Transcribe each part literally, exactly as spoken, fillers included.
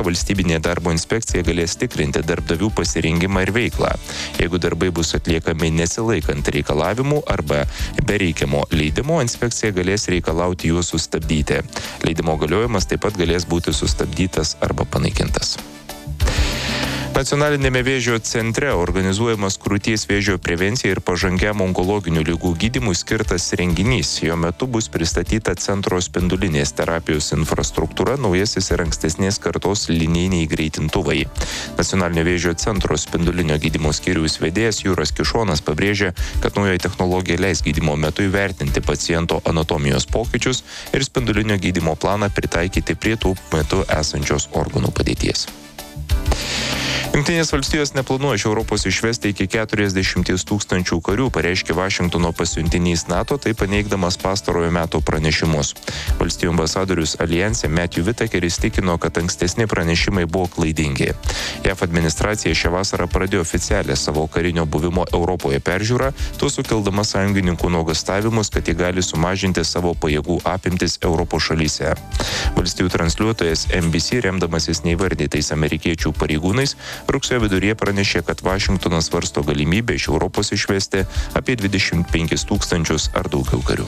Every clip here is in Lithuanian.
Valstybinė darbo inspekcija galės tikrinti darbdavių pasirengimą ir veiklą. Jeigu darbai bus atliekami nesilaikant reikalavimų arba be reikiamo leidimo, inspekcija galės reikalauti juos sustabdyti. Leidimo galiojimas taip pat galės būti sustabdytas arba panaikintas. Nacionalinėme vėžio centre organizuojamas krūties vėžio prevencijai ir pažangiam onkologinių ligų gydymui skirtas renginys. Jo metu bus pristatyta centro spindulinės terapijos infrastruktūra, naujasis ir ankstesnės kartos linijiniai greitintuvai. Nacionalinio vėžio centro spindulinio gydymo skyriaus vedėjas Jūras Kišonas pabrėžė, kad naujoji technologija leis gydymo metu įvertinti paciento anatomijos pokyčius ir spindulinio gydymo planą pritaikyti prie tų metu esančios organų padėties. Jungtinės valstijos neplanuoja iš Europos išvesti iki keturiasdešimties tūkstančių karių, pareiškė Vašingtono pasiuntinys NATO, tai paneigdamas pastarojo meto pranešimus. Valstijų ambasadorius Aljanse Matthew Whitakeris tikino, kad ankstesni pranešimai buvo klaidingi. J A V administracija šią vasarą pradėjo oficialią savo karinio buvimo Europoje peržiūrą, tuo sukeldama sąjungininkų nuogąstavimus, kad jie gali sumažinti savo pajėgų apimtis Europos šalyse. Valstijų transliuotojas N B C, remdamasis neįvardytais amerikiečių pareigūnais, rugsėjo viduryje pranešė, kad Vašingtonas svarsto galimybę iš Europos išvesti apie dvidešimt penkis tūkstančius ar daugiau karių.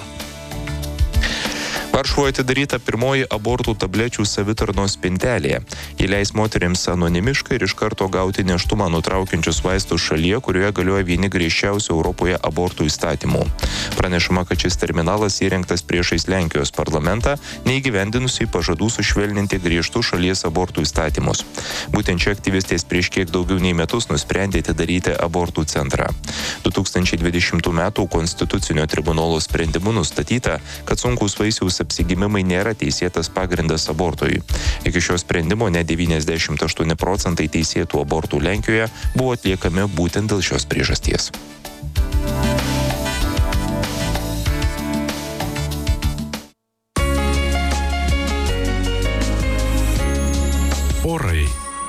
Varšuvoje atidaryta pirmoji abortų tablečių savitarnos spintelė. Ji leis moterims anonimiškai ir iš karto gauti nėštumą nutraukiančius vaistus šalyje, kurioje galioja vieni griežčiausių Europoje abortų įstatymų. Pranešama, kad šis terminalas įrengtas priešais Lenkijos parlamentą, neįgyvendinusiai pažadų sušvelninti griežtus šalies abortų įstatymus. Būtent čia aktyvistės prieš kiek daugiau nei metus nusprendė atidaryti abortų centrą. du tūkstančiai dvidešimtų metų Konstitucinio tribunolo sprendimu nustatyta, kad sunkus vaisiaus apsigimimai nėra teisėtas pagrindas abortui. Iki šio sprendimo net devyniasdešimt aštuoni procentai teisėtų abortų Lenkijoje buvo atliekami būtent dėl šios priežasties. Orai.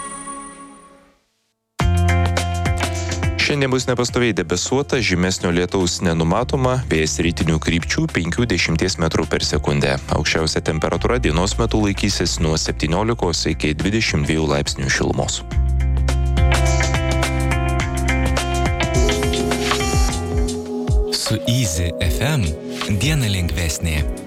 Šiandien bus nepastoviai debesuota, žymesnio lietaus nenumatoma, vėjas rytinių krypčių penki iki dešimties metrų per sekundę. Aukščiausia temperatūra dienos metu laikysis nuo septyniolikos iki dvidešimt dviejų laipsnių šilumos. Su Easy F M diena lengvesnė.